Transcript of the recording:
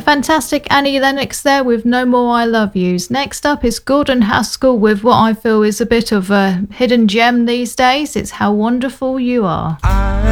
Fantastic Annie Lennox there with No More I Love Yous. Next up is Gordon Haskell with what I feel is a bit of a hidden gem these days. It's How Wonderful You Are.